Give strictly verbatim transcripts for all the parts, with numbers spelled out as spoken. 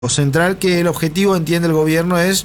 central, que el objetivo, entiende el gobierno, es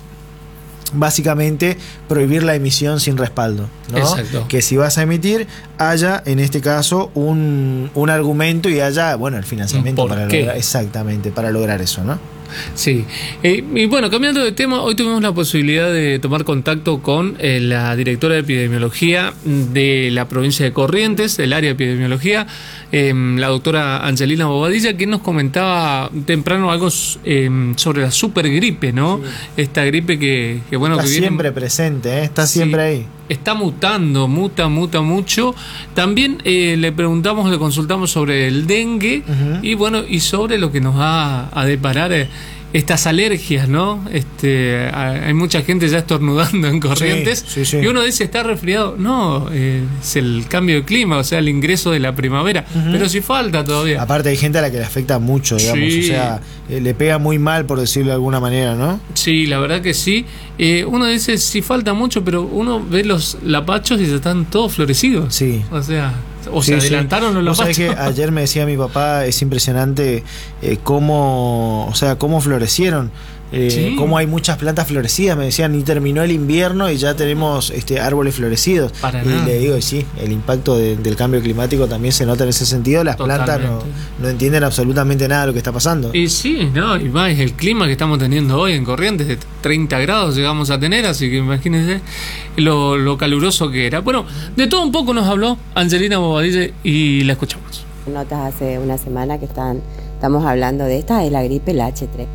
básicamente prohibir la emisión sin respaldo, ¿no? Exacto. Que si vas a emitir, haya en este caso un, un argumento y haya, bueno, el financiamiento para lograr, exactamente, para lograr eso, ¿no? Sí, eh, y bueno, cambiando de tema, hoy tuvimos la posibilidad de tomar contacto con eh, la directora de epidemiología de la provincia de Corrientes, del área de epidemiología, eh, la doctora Angelina Bobadilla, que nos comentaba temprano algo eh, sobre la supergripe, ¿no? Sí. Esta gripe que, que bueno, está que viene, siempre presente, ¿eh? Está siempre sí, ahí. Está mutando, muta, muta mucho. También eh, le preguntamos, le consultamos sobre el dengue, uh-huh. y bueno, y sobre lo que nos va a deparar eh, estas alergias, ¿no? Este, hay mucha gente ya estornudando en Corrientes, sí, sí, sí. Y uno dice, ¿está resfriado? No, eh, es el cambio de clima, o sea, el ingreso de la primavera, uh-huh. Pero sí falta todavía. Aparte hay gente a la que le afecta mucho, digamos, sí. O sea, eh, le pega muy mal, por decirlo de alguna manera, ¿no? Sí, la verdad que sí. Eh, uno dice, sí falta mucho, pero uno ve los lapachos y ya están todos florecidos. Sí. O sea... O sí, se adelantaron sí. los lapachos. Que ayer me decía mi papá, es impresionante eh, cómo, o sea, cómo florecieron, eh, sí. Cómo hay muchas plantas florecidas. Me decían, ni terminó el invierno y ya tenemos este, árboles florecidos. Para y nada. Le digo, sí, el impacto de, del cambio climático también se nota en ese sentido. Las Totalmente. plantas no, no entienden absolutamente nada de lo que está pasando. Y sí, no, y más el clima que estamos teniendo hoy en Corrientes, de treinta grados llegamos a tener, así que imagínense lo, lo caluroso que era. Bueno, de todo un poco nos habló Angelina Bobadilla y la escuchamos. Notas hace una semana que están, estamos hablando de esta, es la gripe, la hache tres.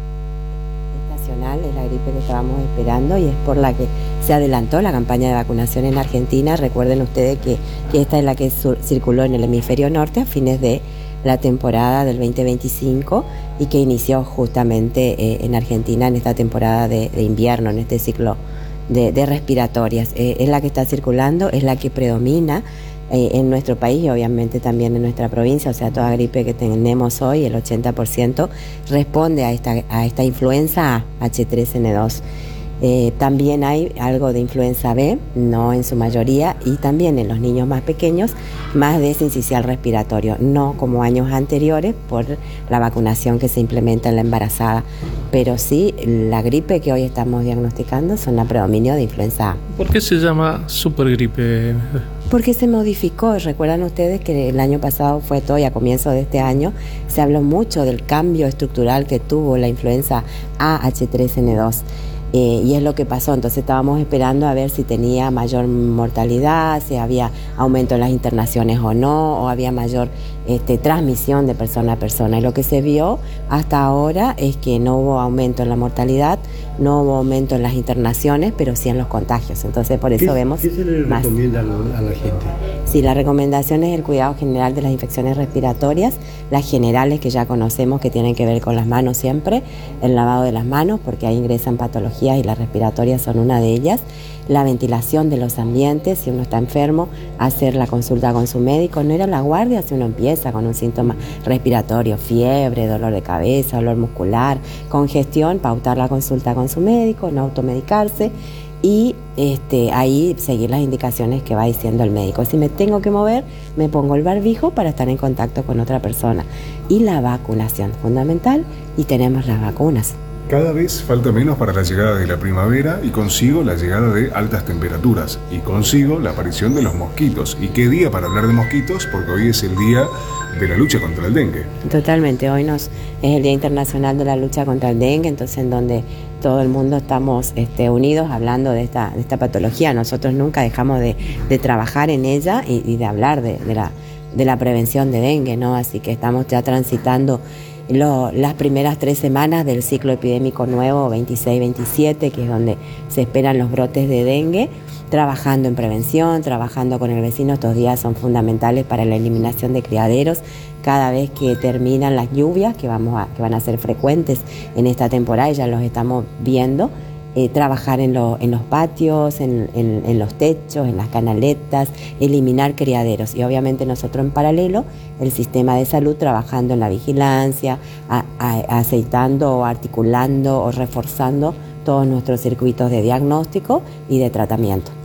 Estacional, es la gripe que estábamos esperando y es por la que se adelantó la campaña de vacunación en Argentina. Recuerden ustedes que, que esta es la que sur, circuló en el hemisferio norte a fines de la temporada del veinte veinticinco y que inició justamente eh, en Argentina en esta temporada de, de invierno, en este ciclo de, de respiratorias. Eh, es la que está circulando, es la que predomina eh, en nuestro país y obviamente también en nuestra provincia. O sea, toda gripe que tenemos hoy, el ochenta por ciento responde a esta, a esta influenza hache tres ene dos. Eh, también hay algo de influenza B, no en su mayoría, y también en los niños más pequeños, más de sincicial respiratorio, no como años anteriores por la vacunación que se implementa en la embarazada, pero sí la gripe que hoy estamos diagnosticando son la predominio de influenza A. ¿Por qué se llama supergripe? Porque se modificó. Recuerdan ustedes que el año pasado fue todo y a comienzo de este año se habló mucho del cambio estructural que tuvo la influenza A hache tres ene dos. Eh, y es lo que pasó, entonces estábamos esperando a ver si tenía mayor mortalidad, si había aumento en las internaciones o no, o había mayor este, transmisión de persona a persona. Y lo que se vio hasta ahora es que no hubo aumento en la mortalidad, no hubo aumento en las internaciones, pero sí en los contagios. Entonces por eso ¿Qué, vemos ¿Qué se le más. recomienda a la, a la gente? Sí, la recomendación es el cuidado general de las infecciones respiratorias, las generales que ya conocemos que tienen que ver con las manos siempre, el lavado de las manos porque ahí ingresan patologías y las respiratorias son una de ellas, la ventilación de los ambientes, si uno está enfermo, hacer la consulta con su médico, no ir a la guardia si uno empieza con un síntoma respiratorio, fiebre, dolor de cabeza, dolor muscular, congestión, pautar la consulta con su médico, no automedicarse y este, ahí seguir las indicaciones que va diciendo el médico. Si me tengo que mover, me pongo el barbijo para estar en contacto con otra persona. Y la vacunación, fundamental, y tenemos las vacunas. Cada vez falta menos para la llegada de la primavera y consigo la llegada de altas temperaturas y consigo la aparición de los mosquitos. ¿Y qué día para hablar de mosquitos? Porque hoy es el día de la lucha contra el dengue. Totalmente, hoy nos, es el Día Internacional de la Lucha contra el Dengue, entonces en donde todo el mundo estamos este, unidos hablando de esta, de esta patología. Nosotros nunca dejamos de, de trabajar en ella y, y de hablar de, de, la, de la prevención de dengue, ¿no? Así que estamos ya transitando Lo, las primeras tres semanas del ciclo epidémico nuevo veintiséis veintisiete, que es donde se esperan los brotes de dengue, trabajando en prevención, trabajando con el vecino. Estos días son fundamentales para la eliminación de criaderos. Cada vez que terminan las lluvias, que, vamos a, que van a ser frecuentes en esta temporada, y ya los estamos viendo, Eh, trabajar en, lo, en los patios, en, en, en los techos, en las canaletas, eliminar criaderos. Y obviamente nosotros en paralelo, el sistema de salud trabajando en la vigilancia, a, a, aceitando o articulando o reforzando todos nuestros circuitos de diagnóstico y de tratamiento.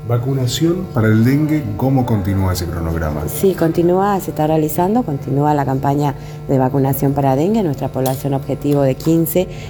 Vacunación para el dengue, ¿cómo continúa ese cronograma? Sí, continúa, se está realizando, continúa la campaña de vacunación para dengue. Nuestra población objetivo de quince